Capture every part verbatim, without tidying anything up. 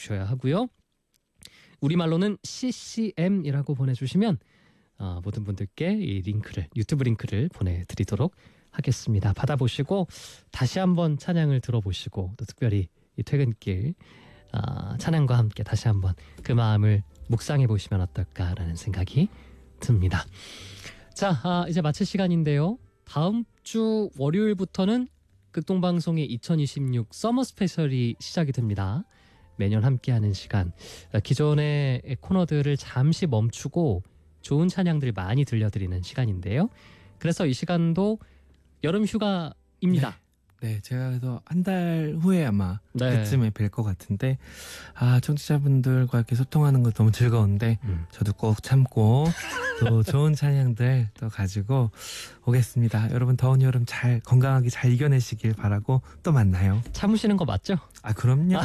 보내주셔야 하고요. 우리말로는 씨씨엠이라고 보내주시면 어, 모든 분들께 이 링크를 유튜브 링크를 보내드리도록 하겠습니다. 받아보시고 다시 한번 찬양을 들어보시고 또 특별히 이 퇴근길 어, 찬양과 함께 다시 한번 그 마음을 묵상해 보시면 어떨까라는 생각이 듭니다. 자, 아, 이제 마칠 시간인데요. 다음 주 월요일부터는 극동방송의 이천이십육 서머 스페셜이 시작이 됩니다. 매년 함께하는 시간, 기존의 코너들을 잠시 멈추고 좋은 찬양들 많이 들려드리는 시간인데요. 그래서 이 시간도 여름 휴가입니다. 네, 네 제가 그래서 한 달 후에 아마 네. 그쯤에 뵐 것 같은데 아 청취자분들과 이렇게 소통하는 거 너무 즐거운데 음. 저도 꼭 참고 또 좋은 찬양들 또 가지고 오겠습니다. 여러분 더운 여름 잘 건강하게 잘 이겨내시길 바라고 또 만나요. 참으시는 거 맞죠? 아 그럼요.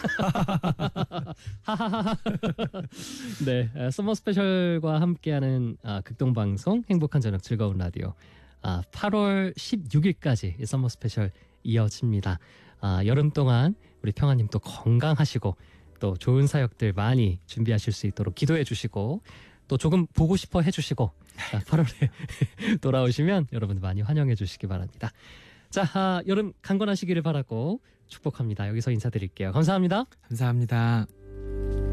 네, 서머 스페셜과 함께하는 아, 극동방송 행복한 저녁 즐거운 라디오 아, 팔월 십육일까지 이 서머 스페셜 이어집니다. 아, 여름 동안 우리 평화님 또 건강하시고 또 좋은 사역들 많이 준비하실 수 있도록 기도해 주시고 또 조금 보고 싶어 해주시고 아, 팔월에 돌아오시면 여러분 많이 환영해 주시기 바랍니다. 자, 아, 여름 강건하시기를 바라고 축복합니다. 여기서 인사드릴게요. 감사합니다. 감사합니다.